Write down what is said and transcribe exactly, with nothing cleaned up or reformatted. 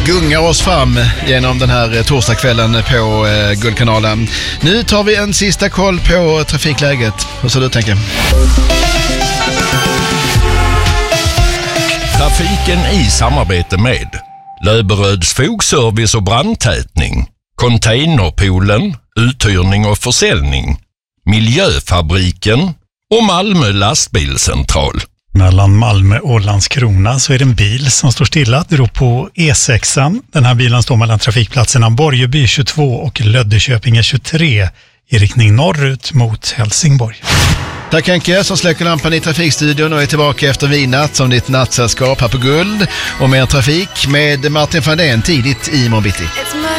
gungar oss fram genom den här torsdagskvällen på eh, Guldkanalen. Nu tar vi en sista koll på trafikläget. Hur ser du tänker? Trafiken i samarbete med Löberöds fogservice och brandtätning, Containerpoolen, uthyrning och försäljning, Miljöfabriken och Malmö lastbilscentral. Mellan Malmö och Landskrona så är det en bil som står stilla. Det beror på E sexan. Den här bilen står mellan trafikplatserna Borgeby tjugotvå och Löddeköpinge tjugotre i riktning norrut mot Helsingborg. Tack Henke som släcker lampan i trafikstudion och är tillbaka efter vinat som ditt nattsällskap här på Guld. Och mer trafik med Martin van den tidigt i morgon bitti.